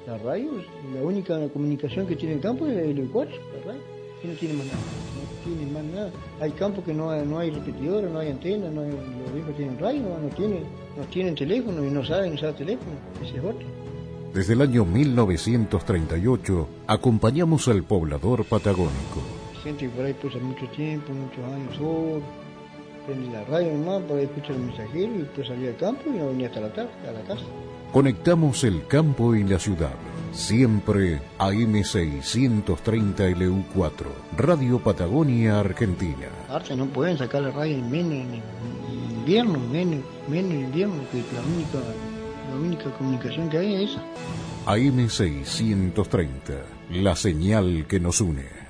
La radio, la única comunicación que tiene el campo es el helicóptero, la radio, y no tiene más nada, no tiene más nada. Hay campos que no hay repetidora, no hay antena, los viejos tienen radio, no tienen teléfono y no saben usar teléfono, ese es otro. Desde el año 1938 acompañamos al poblador patagónico. Gente que por ahí pasa mucho tiempo, muchos años solo, prende la radio nomás, por ahí escucha el mensajero y después salía al campo y no venía hasta la tarde, a la casa. Conectamos el campo y la ciudad, siempre AM630 LU4, Radio Patagonia Argentina. Ahora no pueden sacar la radio en invierno, menos invierno, que la única comunicación que hay es esa. AM630, la señal que nos une.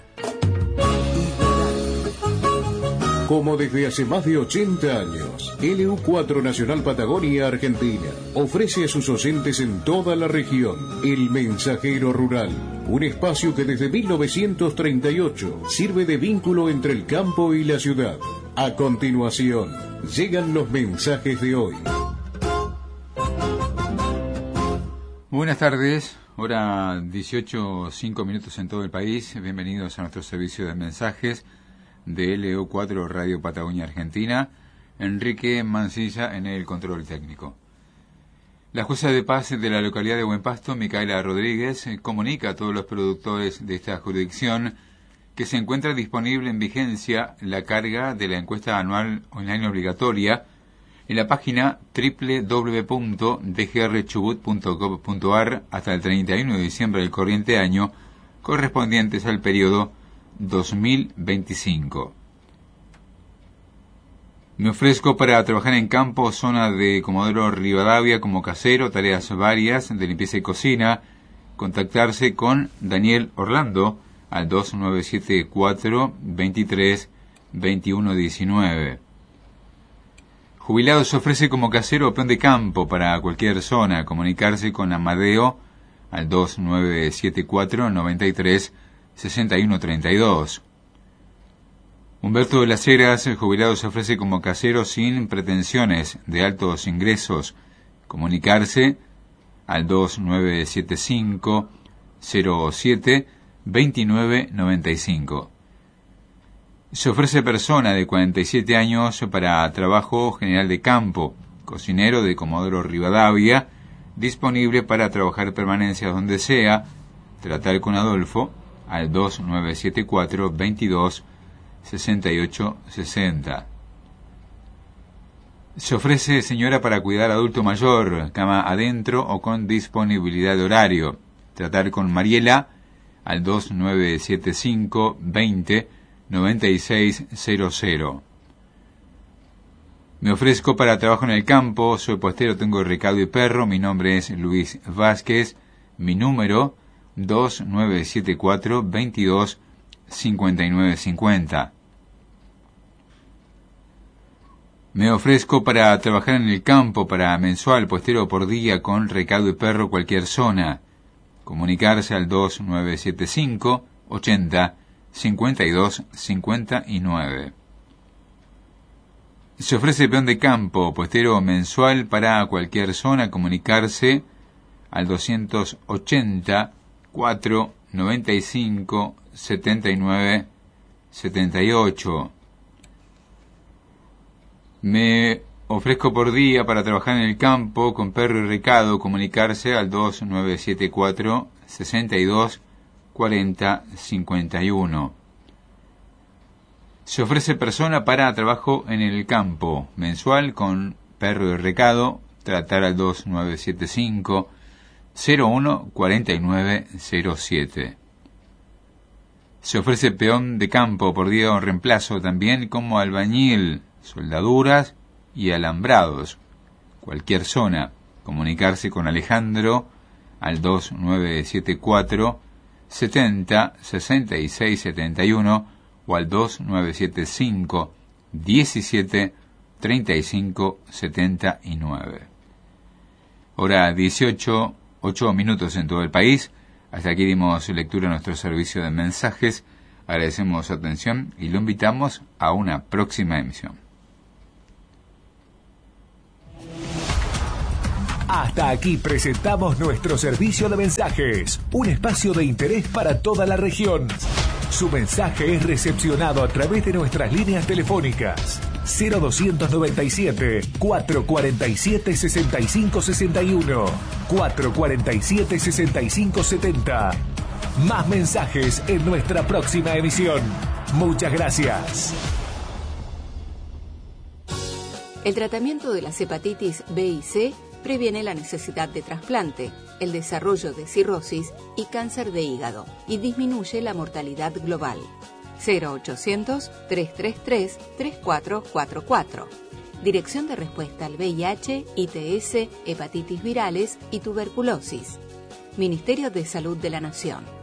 Como desde hace más de 80 años, LU4 Nacional Patagonia Argentina ofrece a sus oyentes en toda la región El Mensajero Rural, un espacio que desde 1938 sirve de vínculo entre el campo y la ciudad. A continuación, llegan los mensajes de hoy. Buenas tardes, hora 18:05 en todo el país. Bienvenidos a nuestro servicio de mensajes de LU4 Radio Patagonia Argentina. Enrique Mancilla en el control técnico. La jueza de paz de la localidad de Buen Pasto, Micaela Rodríguez, comunica a todos los productores de esta jurisdicción que se encuentra disponible en vigencia la carga de la encuesta anual online obligatoria en la página www.dgrchubut.gov.ar hasta el 31 de diciembre del corriente año, correspondientes al periodo 2025. Me ofrezco para trabajar en campo, zona de Comodoro Rivadavia, como casero, tareas varias de limpieza y cocina. Contactarse con Daniel Orlando al 2974 23 21 19. Jubilado se ofrece como casero o peón de campo para cualquier zona. Comunicarse con Amadeo al 2974 93 6132. Humberto de las Heras, el jubilado, se ofrece como casero sin pretensiones de altos ingresos. Comunicarse al 2975 07 2995. Se ofrece persona de 47 años para trabajo general de campo, cocinero de Comodoro Rivadavia, disponible para trabajar permanencia donde sea. Tratar con Adolfo al 2974 22 68 60. Se ofrece señora para cuidar adulto mayor, cama adentro o con disponibilidad de horario. Tratar con Mariela al 2975 20 96 00. Me ofrezco para trabajo en el campo, soy postero, tengo recado y perro, mi nombre es Luis Vázquez, mi número 2974 22 59 50. Me ofrezco para trabajar en el campo, para mensual, postero por día, con recado y perro, cualquier zona. Comunicarse al 2975 80 52 59. Se ofrece peón de campo, postero mensual para cualquier zona. Comunicarse al 280 4 95 79 78. Me ofrezco por día para trabajar en el campo con perro y recado. Comunicarse al 2974 62 40 51. Se ofrece persona para trabajo en el campo mensual con perro y recado. Tratar al 2975 01 49 07. Se ofrece peón de campo por día o reemplazo, también como albañil, soldaduras y alambrados, cualquier zona. Comunicarse con Alejandro al 2974 70 66 71 o al 2975 17 35 79. Hora 18, 8 minutos en todo el país. Hasta aquí dimos lectura a nuestro servicio de mensajes. Agradecemos su atención y lo invitamos a una próxima emisión. Hasta aquí presentamos nuestro servicio de mensajes, un espacio de interés para toda la región. Su mensaje es recepcionado a través de nuestras líneas telefónicas 0297 447 6561, 447 6570. Más mensajes en nuestra próxima emisión. Muchas gracias. El tratamiento de las hepatitis B y C previene la necesidad de trasplante, el desarrollo de cirrosis y cáncer de hígado y disminuye la mortalidad global. 0800-333-3444. Dirección de respuesta al VIH, ITS, hepatitis virales y tuberculosis. Ministerio de Salud de la Nación.